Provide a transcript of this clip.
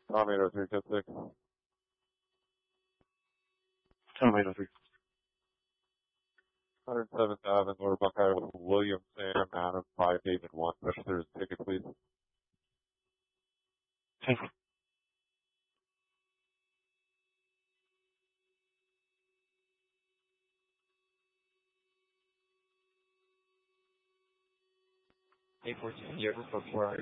Tomato 356. Tomato 3. 107th Avenue, Lower Buckeye, with William Sam Adams, 5 David 1. Register his ticket, please. 10 814, you have a 4